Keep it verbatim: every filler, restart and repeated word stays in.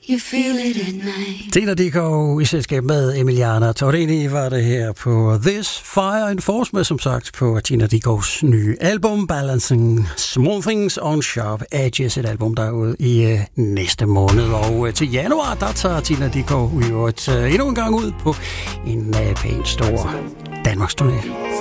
You feel it at night. Tina Dickow i selskab med Emiliana Torrini var det her på This Fire and Force med, som sagt, på Tina Dickows nye album Balancing Small Things on Sharp Edges, et album der er ude i øh, næste måned. Og øh, til januar, der tager Tina Dickow i øvrigt øh, endnu en gang ud på en øh, pænt stor Danmarks turné.